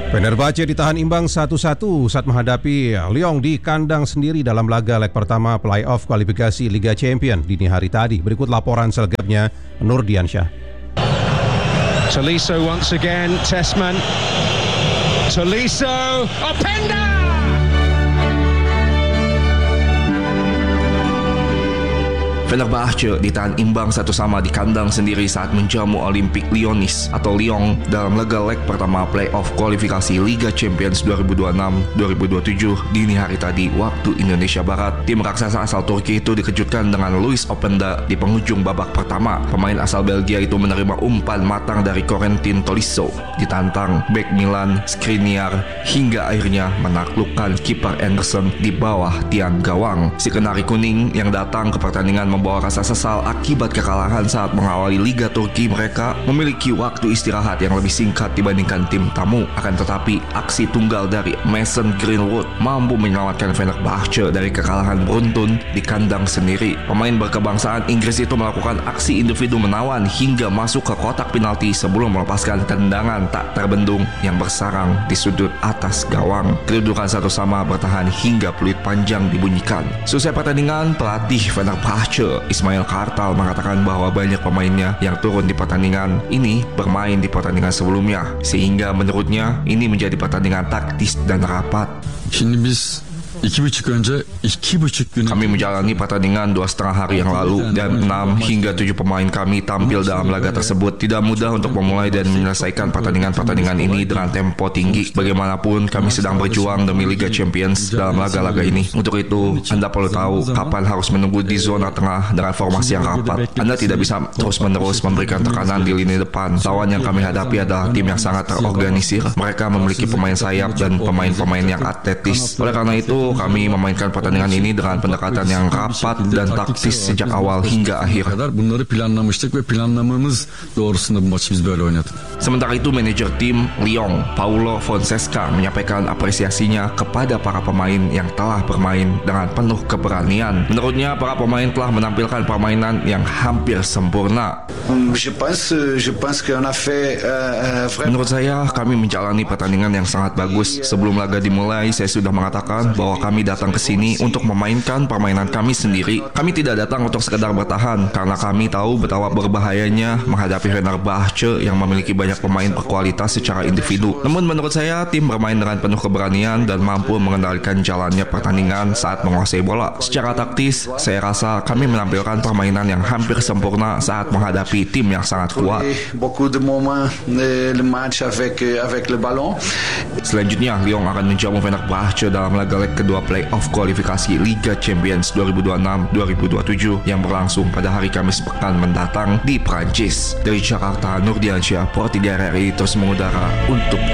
Fenerbahce ditahan imbang 1-1 saat menghadapi Lyon di kandang sendiri dalam laga leg pertama play-off kualifikasi Liga Champions dini hari tadi. Berikut laporan selengkapnya Nur Diansyah. Tolisso once again, Tessman. Tolisso, Openda! Fenerbahce ditahan imbang 1-1 di kandang sendiri saat menjamu Olympique Lyonnais atau Lyon dalam laga leg pertama play-off kualifikasi Liga Champions 2026-2027 dini hari tadi waktu Indonesia Barat. Tim raksasa asal Turki itu dikejutkan dengan Luis Openda di penghujung babak pertama. Pemain asal Belgia itu menerima umpan matang dari Corentin Tolisso, ditantang bek Milan Skriniar hingga akhirnya menaklukkan kiper Anderson di bawah tiang gawang. Si Kenari Kuning yang datang ke pertandingan membawa rasa sesal akibat kekalahan saat mengawali Liga Turki. Mereka memiliki waktu istirahat yang lebih singkat dibandingkan tim tamu. Akan tetapi, aksi tunggal dari Mason Greenwood mampu menyelamatkan Fenerbahce dari kekalahan beruntun di kandang sendiri. Pemain berkebangsaan Inggris itu melakukan aksi individu menawan hingga masuk ke kotak penalti sebelum melepaskan tendangan tak terbendung yang bersarang di sudut atas gawang. Kedudukan 1-1 bertahan hingga peluit panjang dibunyikan. Selesai pertandingan, pelatih Fenerbahce Ismail Kartal mengatakan bahwa banyak pemainnya yang turun di pertandingan ini bermain di pertandingan sebelumnya, sehingga menurutnya ini menjadi pertandingan taktis dan rapat. Kami menjalani pertandingan 2,5 hari yang lalu dan 6 hingga 7 pemain kami tampil dalam laga tersebut. Tidak mudah untuk memulai dan menyelesaikan pertandingan-pertandingan ini dengan tempo tinggi. Bagaimanapun kami sedang berjuang demi Liga Champions dalam laga-laga ini. Untuk itu, Anda perlu tahu kapan harus menunggu di zona tengah dengan formasi yang rapat. Anda tidak bisa terus-menerus memberikan tekanan di lini depan. Lawan yang kami hadapi adalah tim yang sangat terorganisir. Mereka memiliki pemain sayap dan pemain-pemain yang atletis. Oleh karena itu, kami memainkan pertandingan ini dengan pendekatan yang rapat dan taktis sejak awal hingga akhir. Sementara itu, manajer tim Lyon, Paulo Fonseca, menyampaikan apresiasinya kepada para pemain yang telah bermain dengan penuh keberanian. Menurutnya, para pemain telah menampilkan permainan yang hampir sempurna. Menurut saya, kami menjalani pertandingan yang sangat bagus. Sebelum laga dimulai, saya sudah mengatakan bahwa kami datang ke sini untuk memainkan permainan kami sendiri. Kami tidak datang untuk sekedar bertahan, karena kami tahu betapa berbahayanya menghadapi Fenerbahce yang memiliki banyak pemain berkualitas secara individu. Namun menurut saya, tim bermain dengan penuh keberanian dan mampu mengendalikan jalannya pertandingan saat menguasai bola. Secara taktis, saya rasa kami menampilkan permainan yang hampir sempurna saat menghadapi tim yang sangat kuat. Selanjutnya, Lyon akan menjamu Fenerbahce dalam laga leg kedua play-off kualifikasi Liga Champions 2026-2027 yang berlangsung pada hari Kamis pekan mendatang di Prancis. Dari Jakarta, Nur Diansyah, Pro 3 RRI terus mengudara untuk